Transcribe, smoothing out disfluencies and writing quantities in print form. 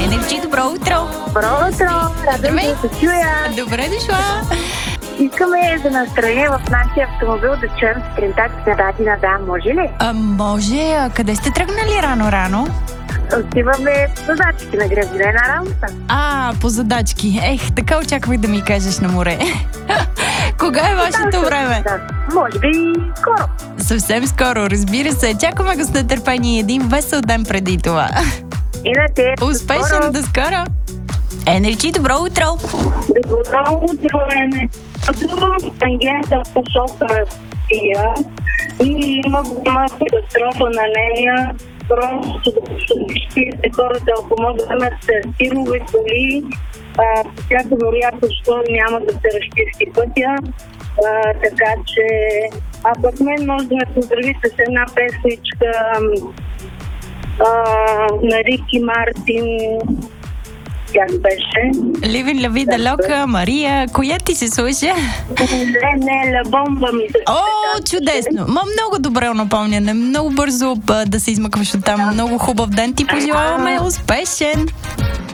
Енерджи, добро утро! Добро утро! Радвам се да се чуя. Добре дошла! Искаме за настроение в нашия автомобил да чуем сутринта на Дадина, да, може ли? Може. Къде сте тръгнали рано-рано? Отиваме по задачки на градина на работа. По задачки. Така очаквах да ми кажеш на море. Кога е вашето време? Да, може би скоро. Съвсем скоро, разбира се. Чакаме го с нетърпение един весел ден преди това. И на те. Успешен до скоро! Енерджи, добро утро! Добро утро, Ене. Пътувам в тангента в посока Русия и има голяма катастрофа на нея. Просто да хората, ако могат да имат тирови коли, всяка вероятност няма да се разчисти пътя. Така че, пък мен може да ме поздравите с една песничка на Рики Мартин. Как беше? Ливин Лавида Лока, Мария, коя ти се слуша? Не, Ла Бомба ми се. Чудесно! Много добре напомняне. Много бързо да се измъкваш от там. Много хубав ден ти пожелаваме. Успешен!